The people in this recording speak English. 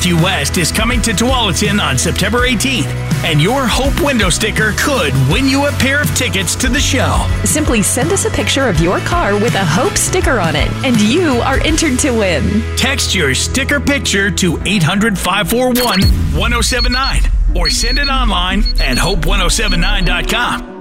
Matthew West is coming to Tualatin on September 18th, and your Hope window sticker could win you a pair of tickets to the show. Simply send us a picture of your car with a Hope sticker on it, and you are entered to win. Text your sticker picture to 800-541-1079 or send it online at hope1079.com.